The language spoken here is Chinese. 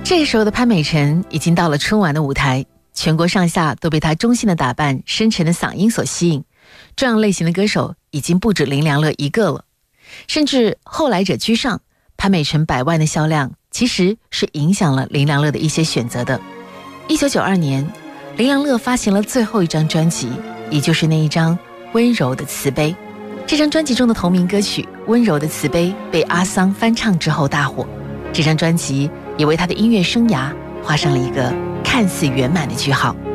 这个时候的潘美辰已经到了春晚的舞台，全国上下都被她中性的打扮、深沉的嗓音所吸引。这样类型的歌手已经不止林良乐一个了，甚至后来者居上，潘美辰100万的销量其实是影响了林良乐的一些选择的。1992年，林良乐发行了最后一张专辑，也就是那一张《温柔的慈悲》。这张专辑中的同名歌曲《温柔的慈悲》被阿桑翻唱之后大火，这张专辑也为他的音乐生涯画上了一个看似圆满的句号。